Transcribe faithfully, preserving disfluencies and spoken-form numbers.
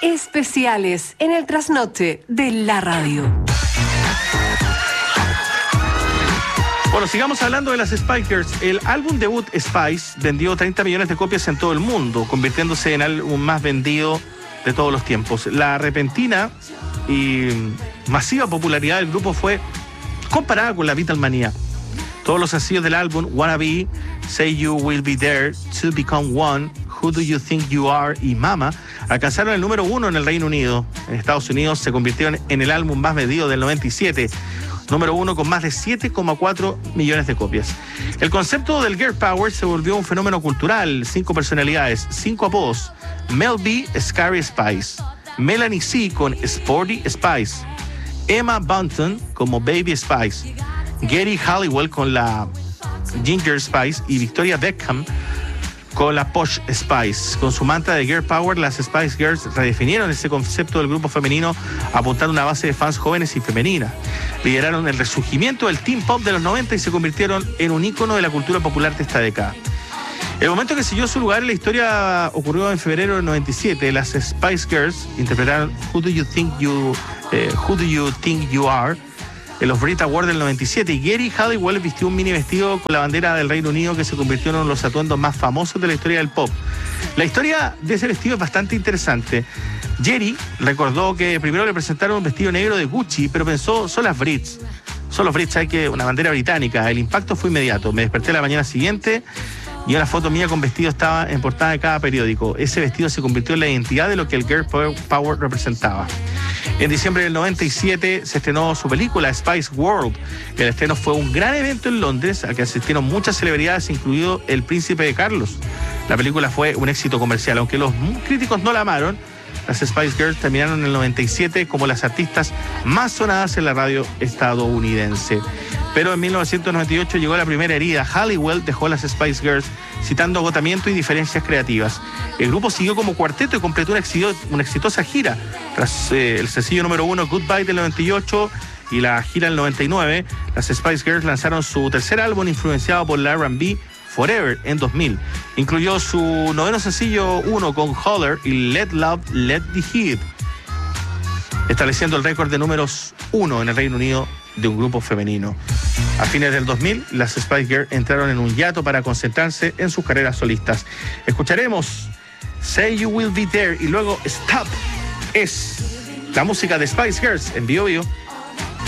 especiales en el trasnoche de la radio. Bueno, sigamos hablando de las Spice Girls. El álbum debut Spice vendió treinta millones de copias en todo el mundo, convirtiéndose en el álbum más vendido de todos los tiempos. La repentina y masiva popularidad del grupo fue comparada con la Beatlemania. Todos los sencillos del álbum, Wanna Be, Say You Will Be There, To Become One, Who Do You Think You Are y Mama alcanzaron el número uno en el Reino Unido. En Estados Unidos se convirtieron en el álbum más vendido del noventa y siete, número uno con más de siete coma cuatro millones de copias. El concepto del Girl Power se volvió un fenómeno cultural. Cinco personalidades, cinco apodos: Mel B, Scary Spice; Melanie C con Sporty Spice; Emma Bunton como Baby Spice; Geri Halliwell con la Ginger Spice y Victoria Beckham con la Posh Spice. Con su mantra de Girl Power, las Spice Girls redefinieron ese concepto del grupo femenino, apuntando a una base de fans jóvenes y femeninas. Lideraron el resurgimiento del teen pop de los noventa y se convirtieron en un ícono de la cultura popular de esta década. El momento que siguió su lugar en la historia ocurrió en febrero del noventa y siete. Las Spice Girls interpretaron Who Do You Think You, eh, Who Do You Think You Are en los Brit Awards del noventa y siete, y Geri Halliwell vistió un mini vestido con la bandera del Reino Unido que se convirtió en uno de los atuendos más famosos de la historia del pop. La historia de ese vestido es bastante interesante. Geri recordó que primero le presentaron un vestido negro de Gucci, pero pensó, son las Brits, son los Brits, hay que una bandera británica. El impacto fue inmediato. Me desperté la mañana siguiente y una foto mía con vestido estaba en portada de cada periódico. Ese vestido se convirtió en la identidad de lo que el Girl Power representaba. En diciembre del noventa y siete se estrenó su película Spice World. El estreno fue un gran evento en Londres, al que asistieron muchas celebridades, incluido el príncipe de Carlos. La película fue un éxito comercial. Aunque los críticos no la amaron, las Spice Girls terminaron en el noventa y siete como las artistas más sonadas en la radio estadounidense. Pero en mil novecientos noventa y ocho llegó la primera herida. Halliwell dejó a las Spice Girls citando agotamiento y diferencias creativas. El grupo siguió como cuarteto y completó una, exito, una exitosa gira. Tras eh, el sencillo número uno, Goodbye, del noventa y ocho, y la gira del noventa y nueve, las Spice Girls lanzaron su tercer álbum influenciado por el R and B, Forever, en dos mil. Incluyó su noveno sencillo uno con Holler y Let Love, Let the Heat, estableciendo el récord de números uno en el Reino Unido de un grupo femenino. A fines del dos mil, las Spice Girls entraron en un hiato para concentrarse en sus carreras solistas. Escucharemos Say You Will Be There y luego Stop. Es la música de Spice Girls en Bio Bio.